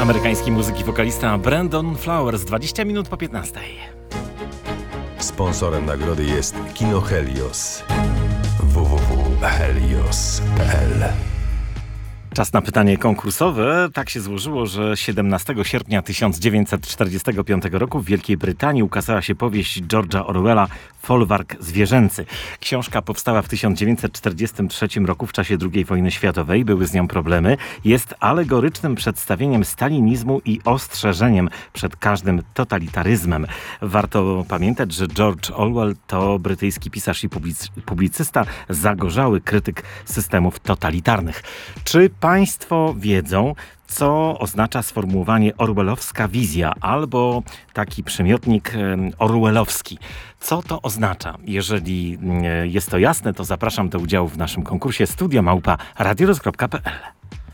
Amerykański muzyk i wokalista Brandon Flowers, 20 minut po 15. Sponsorem nagrody jest Kino Helios. www.helios.pl. Czas na pytanie konkursowe. Tak się złożyło, że 17 sierpnia 1945 roku w Wielkiej Brytanii ukazała się powieść George'a Orwella Folwark Zwierzęcy. Książka powstała w 1943 roku w czasie II wojny światowej. Były z nią problemy. Jest alegorycznym przedstawieniem stalinizmu i ostrzeżeniem przed każdym totalitaryzmem. Warto pamiętać, że George Orwell to brytyjski pisarz i publicysta, zagorzały krytyk systemów totalitarnych. Czy państwo wiedzą, co oznacza sformułowanie orwellowska wizja albo taki przymiotnik orwellowski? Co to oznacza? Jeżeli jest to jasne, to zapraszam do udziału w naszym konkursie studio@radiorys.pl.